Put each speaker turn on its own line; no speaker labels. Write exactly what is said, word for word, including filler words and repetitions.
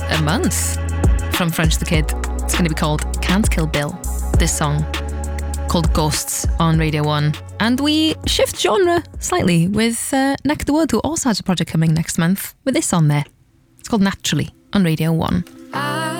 a month from French the Kid. It's going to be called Can't Kill Bill. This song called Ghosts on Radio one. And we shift genre slightly with uh, Neck the Wood, who also has a project coming next month with this on there. It's called Naturally on Radio one.
I